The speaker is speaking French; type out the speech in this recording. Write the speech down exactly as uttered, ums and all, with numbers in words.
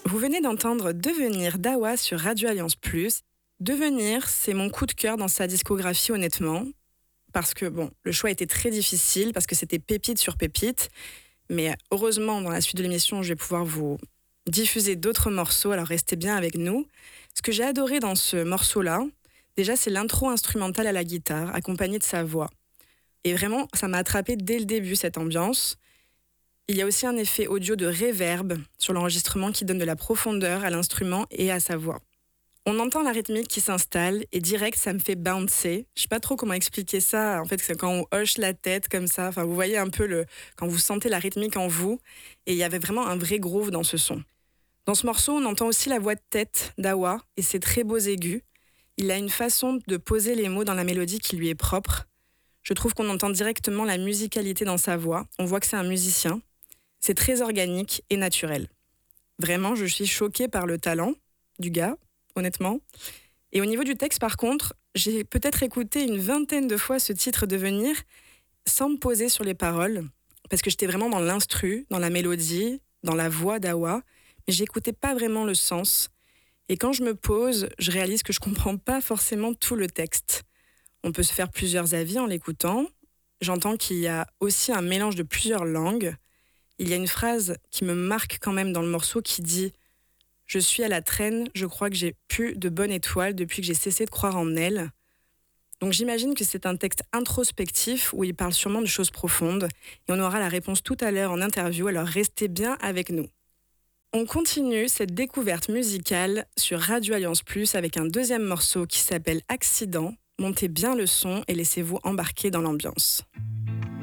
Vous venez d'entendre Devenir d'Awa sur Radio Alliance Plus. Devenir, c'est mon coup de cœur dans sa discographie, honnêtement. Parce que, bon, le choix était très difficile, parce que c'était pépite sur pépite. Mais heureusement, dans la suite de l'émission, je vais pouvoir vous diffuser d'autres morceaux, alors restez bien avec nous. Ce que j'ai adoré dans ce morceau-là, déjà, c'est l'intro instrumentale à la guitare, accompagnée de sa voix. Et vraiment, ça m'a attrapé dès le début, cette ambiance. Il y a aussi un effet audio de reverb sur l'enregistrement qui donne de la profondeur à l'instrument et à sa voix. On entend la rythmique qui s'installe et direct, ça me fait bouncer. Je sais pas trop comment expliquer ça. En fait, c'est quand on hoche la tête comme ça. Enfin, vous voyez un peu le, quand vous sentez la rythmique en vous. Et il y avait vraiment un vrai groove dans ce son. Dans ce morceau, on entend aussi la voix de tête d'Awa et ses très beaux aigus. Il a une façon de poser les mots dans la mélodie qui lui est propre. Je trouve qu'on entend directement la musicalité dans sa voix. On voit que c'est un musicien. C'est très organique et naturel. Vraiment, je suis choquée par le talent du gars, honnêtement. Et au niveau du texte, par contre, j'ai peut-être écouté une vingtaine de fois ce titre Devenir sans me poser sur les paroles, parce que j'étais vraiment dans l'instru, dans la mélodie, dans la voix d'Awa, mais j'écoutais pas vraiment le sens. Et quand je me pose, je réalise que je comprends pas forcément tout le texte. On peut se faire plusieurs avis en l'écoutant. J'entends qu'il y a aussi un mélange de plusieurs langues. Il y a une phrase qui me marque quand même dans le morceau qui dit « Je suis à la traîne, je crois que j'ai plus de bonne étoile depuis que j'ai cessé de croire en elle ». Donc j'imagine que c'est un texte introspectif où il parle sûrement de choses profondes et on aura la réponse tout à l'heure en interview, alors restez bien avec nous. On continue cette découverte musicale sur Radio Alliance Plus avec un deuxième morceau qui s'appelle « Accident ». Montez bien le son et laissez-vous embarquer dans l'ambiance.